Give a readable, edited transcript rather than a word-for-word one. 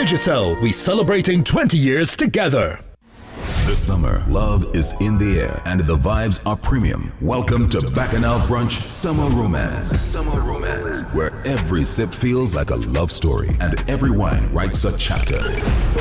Digicel, we celebrating 20 years together. This summer, love is in the air and the vibes are premium. Welcome to Bacchanal Brunch Summer Romance. Summer Romance, where every sip feels like a love story and every wine writes a chapter.